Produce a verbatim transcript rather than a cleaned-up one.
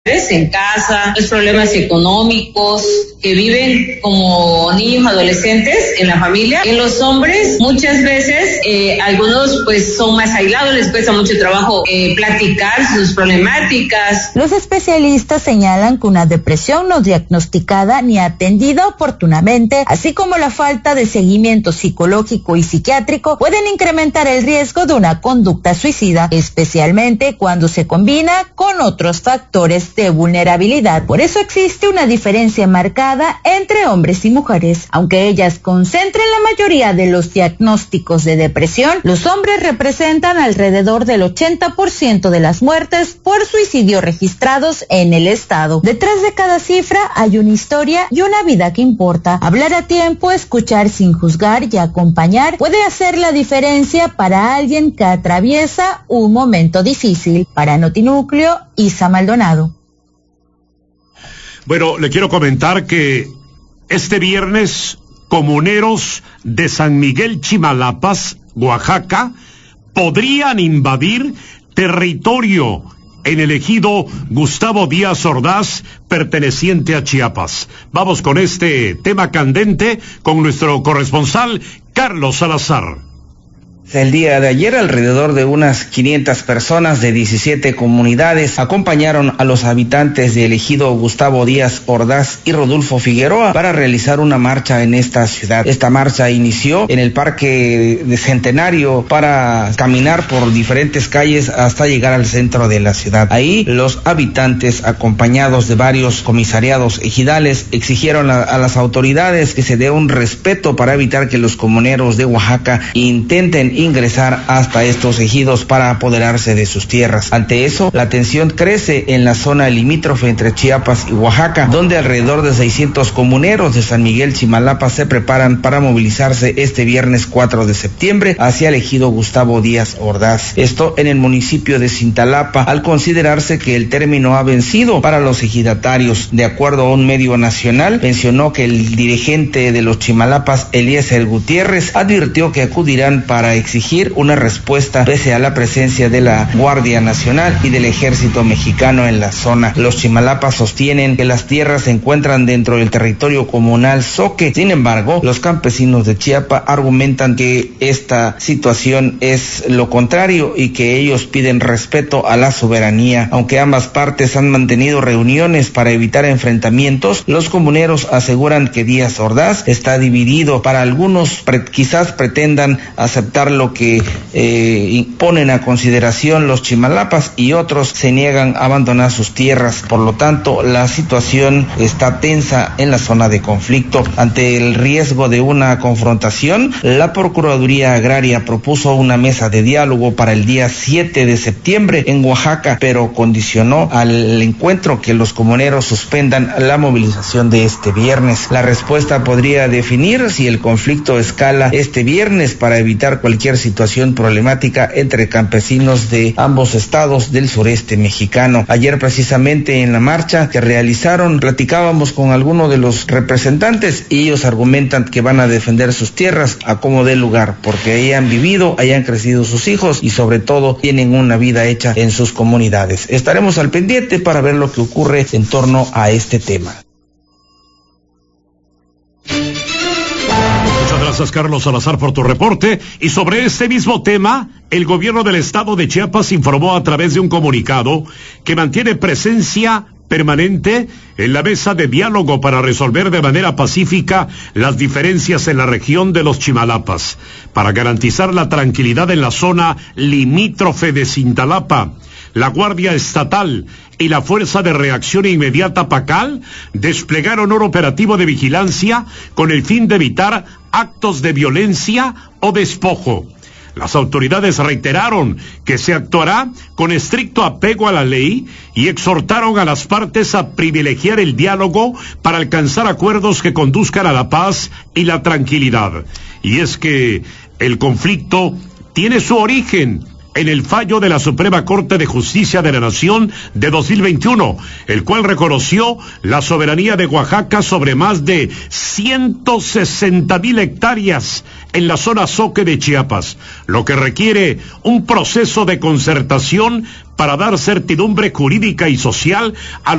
en casa, los problemas económicos, que viven como niños adolescentes en la familia. En los hombres muchas veces eh, algunos pues son más aislados, les cuesta mucho trabajo eh, platicar sus problemáticas. Los especialistas señalan que una depresión no diagnosticada ni atendida oportunamente, así como la falta de seguimiento psicológico y psiquiátrico, pueden incrementar el riesgo de una conducta suicida, especialmente cuando se combina con otros factores de vulnerabilidad. Por eso existe una diferencia marcada entre hombres y mujeres. Aunque ellas concentran la mayoría de los diagnósticos de depresión, los hombres representan alrededor del ochenta por ciento de las muertes por suicidio registrados en el estado. Detrás de cada cifra hay una historia y una vida que importa. Hablar a tiempo, escuchar sin juzgar y acompañar puede hacer la diferencia para alguien que atraviesa un momento difícil. Para Notinúcleo, Isa Maldonado. Bueno, le quiero comentar que este viernes comuneros de San Miguel Chimalapas, Oaxaca, podrían invadir territorio en el ejido Gustavo Díaz Ordaz, perteneciente a Chiapas. Vamos con este tema candente con nuestro corresponsal Carlos Salazar. El día de ayer, alrededor de unas quinientas personas de diecisiete comunidades acompañaron a los habitantes del ejido Gustavo Díaz Ordaz y Rodolfo Figueroa para realizar una marcha en esta ciudad. Esta marcha inició en el Parque de Centenario para caminar por diferentes calles hasta llegar al centro de la ciudad. Ahí, los habitantes, acompañados de varios comisariados ejidales, exigieron a, a las autoridades que se dé un respeto para evitar que los comuneros de Oaxaca intenten ingresar hasta estos ejidos para apoderarse de sus tierras. Ante eso, la tensión crece en la zona limítrofe entre Chiapas y Oaxaca, donde alrededor de seiscientos comuneros de San Miguel Chimalapas se preparan para movilizarse este viernes cuatro de septiembre hacia el ejido Gustavo Díaz Ordaz. Esto en el municipio de Cintalapa, al considerarse que el término ha vencido para los ejidatarios. De acuerdo a un medio nacional, mencionó que el dirigente de los Chimalapas, Eliezer Gutiérrez, advirtió que acudirán para exigir una respuesta pese a la presencia de la Guardia Nacional y del Ejército Mexicano en la zona. Los Chimalapas sostienen que las tierras se encuentran dentro del territorio comunal Zoque. Sin embargo, los campesinos de Chiapas argumentan que esta situación es lo contrario y que ellos piden respeto a la soberanía. Aunque ambas partes han mantenido reuniones para evitar enfrentamientos, los comuneros aseguran que Díaz Ordaz está dividido. Para algunos pre- quizás pretendan aceptar lo que eh, ponen a consideración los Chimalapas y otros se niegan a abandonar sus tierras. Por lo tanto, la situación está tensa en la zona de conflicto. Ante el riesgo de una confrontación, la Procuraduría Agraria propuso una mesa de diálogo para el día siete de septiembre en Oaxaca, pero condicionó al encuentro que los comuneros suspendan la movilización de este viernes. La respuesta podría definir si el conflicto escala este viernes para evitar cualquier situación problemática entre campesinos de ambos estados del sureste mexicano. Ayer, precisamente en la marcha que realizaron, platicábamos con algunos de los representantes y ellos argumentan que van a defender sus tierras a como dé lugar, porque ahí han vivido, ahí han crecido sus hijos y sobre todo tienen una vida hecha en sus comunidades. Estaremos al pendiente para ver lo que ocurre en torno a este tema. Gracias, Carlos Salazar, por tu reporte. Y sobre este mismo tema, el gobierno del estado de Chiapas informó a través de un comunicado que mantiene presencia permanente en la mesa de diálogo para resolver de manera pacífica las diferencias en la región de los Chimalapas, para garantizar la tranquilidad en la zona limítrofe de Cintalapa. La Guardia Estatal y la Fuerza de Reacción Inmediata PACAL desplegaron un operativo de vigilancia con el fin de evitar actos de violencia o despojo. Las autoridades reiteraron que se actuará con estricto apego a la ley y exhortaron a las partes a privilegiar el diálogo para alcanzar acuerdos que conduzcan a la paz y la tranquilidad. Y es que el conflicto tiene su origen en el fallo de la Suprema Corte de Justicia de la Nación de dos mil veintiuno, el cual reconoció la soberanía de Oaxaca sobre más de ciento sesenta mil hectáreas en la zona Zoque de Chiapas, lo que requiere un proceso de concertación para dar certidumbre jurídica y social a los